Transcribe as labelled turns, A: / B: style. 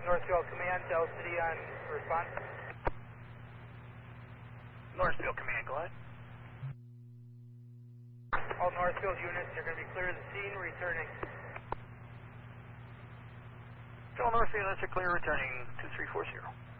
A: Northfield Command, Del City on response.
B: Northfield Command, go ahead.
A: All Northfield units are going to be clear of the scene, returning.
B: All Northfield units are clear, returning 2340.